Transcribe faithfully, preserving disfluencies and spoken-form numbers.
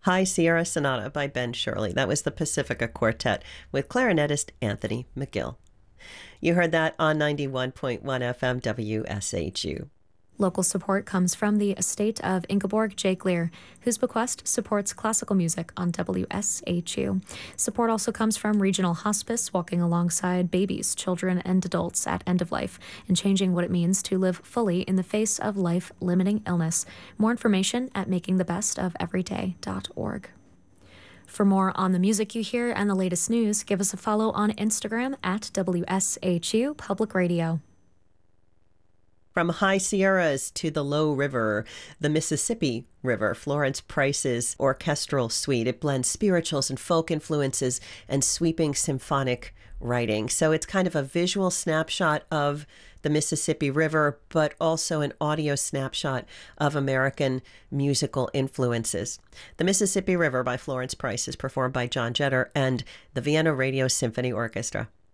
High Sierra Sonata by Ben Shirley. That was the Pacifica Quartet with clarinetist Anthony McGill. You heard that on ninety-one point one F M W S H U. Local support comes from the estate of Ingeborg J. Glear, whose bequest supports classical music on W S H U. Support also comes from Regional Hospice, walking alongside babies, children, and adults at end of life and changing what it means to live fully in the face of life-limiting illness. More information at making the best of every day dot org. For more on the music you hear and the latest news, give us a follow on Instagram at W S H U Public Radio. From high Sierras to the low river, the Mississippi River, Florence Price's orchestral suite. It blends spirituals and folk influences and sweeping symphonic writing. So it's kind of a visual snapshot of the Mississippi River, but also an audio snapshot of American musical influences. The Mississippi River by Florence Price is performed by John Jetter and the Vienna Radio Symphony Orchestra.